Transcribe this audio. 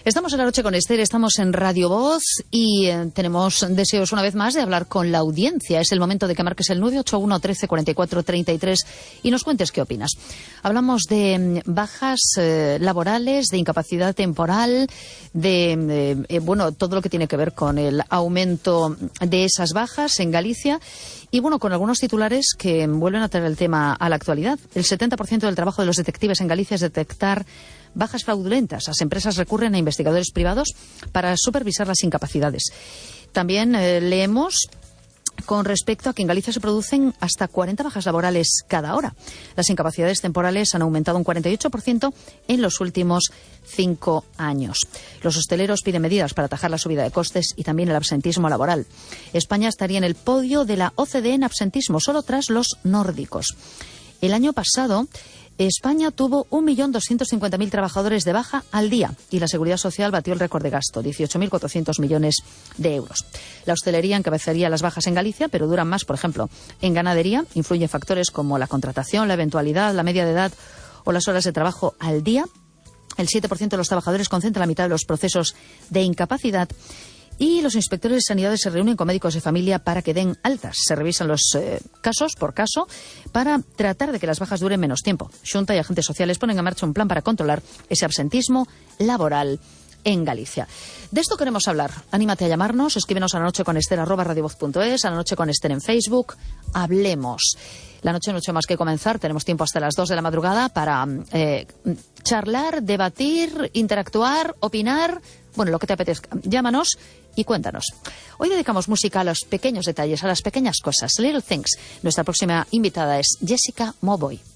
Estamos en La Noche con Esther, estamos en Radio Voz y tenemos deseos una vez más de hablar con la audiencia. Es el momento de que marques el 981 13 44 33 y nos cuentes qué opinas. Hablamos de bajas laborales, de incapacidad temporal, de todo lo que tiene que ver con el aumento de esas bajas en Galicia y con algunos titulares que vuelven a traer el tema a la actualidad. El 70% del trabajo de los detectives en Galicia es detectar bajas fraudulentas. Las empresas recurren a investigadores privados para supervisar las incapacidades. También leemos con respecto a que en Galicia se producen hasta 40 bajas laborales cada hora. Las incapacidades temporales han aumentado un 48% en los últimos 5 años. Los hosteleros piden medidas para atajar la subida de costes y también el absentismo laboral. España estaría en el podio de la OCDE en absentismo, solo tras los nórdicos. El año pasado España tuvo 1.250.000 trabajadores de baja al día y la Seguridad Social batió el récord de gasto, 18.400 millones de euros. La hostelería encabezaría las bajas en Galicia, pero duran más, por ejemplo, en ganadería. Influyen factores como la contratación, la eventualidad, la media de edad o las horas de trabajo al día. El 7% de los trabajadores concentra la mitad de los procesos de incapacidad. Y los inspectores de sanidad se reúnen con médicos de familia para que den altas. Se revisan los casos por caso para tratar de que las bajas duren menos tiempo. Xunta y agentes sociales ponen en marcha un plan para controlar ese absentismo laboral en Galicia. De esto queremos hablar. Anímate a llamarnos, escríbenos a lanocheconester@radiovoz.es, a La Noche con Esther en Facebook. Hablemos. La noche no ha hecho más que comenzar. Tenemos tiempo hasta las 2 de la madrugada para charlar, debatir, interactuar, opinar. Lo que te apetezca. Llámanos y cuéntanos. Hoy dedicamos música a los pequeños detalles, a las pequeñas cosas. Little Things. Nuestra próxima invitada es Jessica Mauboy.